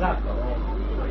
esatto.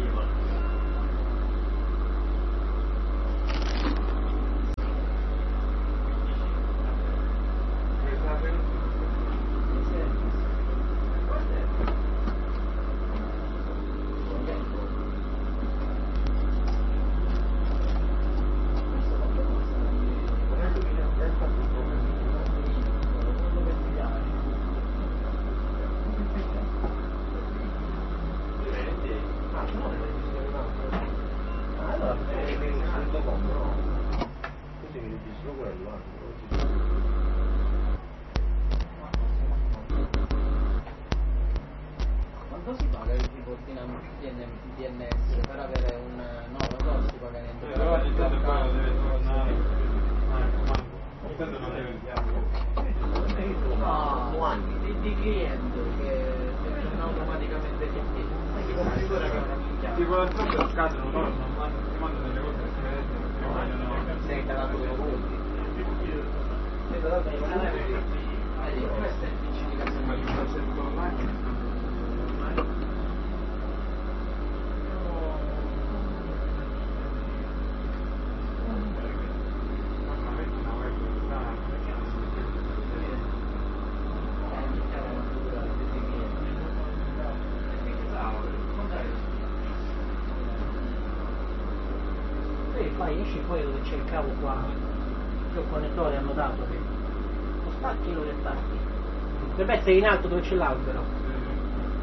Quanto si paga il tipo DNS per avere un... no, lo so, si paga niente, però ogni tanto poi lo deve tornare, ogni tanto non deve no, di cliente che funziona automaticamente che figura che è una minchia. tipo la strada scadono loro, ti mandano delle cose che si vedono, che vogliono. Sei cagato dei punti. Vedi, questa è l'indicificazione di progetto online. Poi esci poi dove c'è il cavo qua, il connettore hanno dato che lo stacchi e lo restacchi. Dovrebbe essere in alto dove c'è l'albero.